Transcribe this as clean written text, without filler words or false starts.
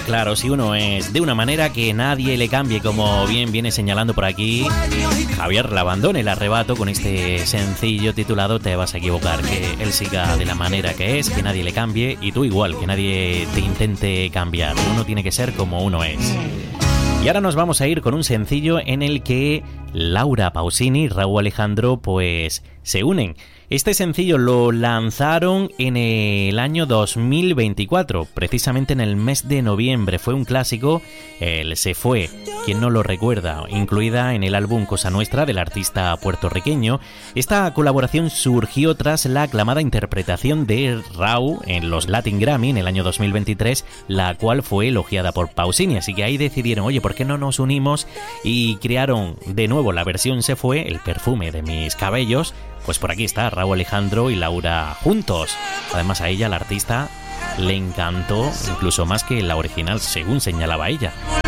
claro, si uno es de una manera que nadie le cambie, como bien viene señalando por aquí Javier Labandón, el arrebato, con este sencillo titulado Te vas a equivocar, que él siga de la manera que es, que nadie le cambie, y tú igual, que nadie te intente cambiar, uno tiene que ser como uno es. Y ahora nos vamos a ir con un sencillo en el que Laura Pausini y Rauw Alejandro pues se unen. Este sencillo lo lanzaron en el año 2024, precisamente en el mes de noviembre. Fue un clásico, el Se Fue, quien no lo recuerda, incluida en el álbum Cosa Nuestra del artista puertorriqueño. Esta colaboración surgió tras la aclamada interpretación de Rauw en los Latin Grammy en el año 2023, la cual fue elogiada por Pausini. Así que ahí decidieron, oye, ¿por qué no nos unimos? Y crearon de nuevo la versión Se Fue, el perfume de mis cabellos. Pues por aquí está Rauw Alejandro y Laura juntos. Además a ella, la artista, le encantó incluso más que la original, según señalaba ella.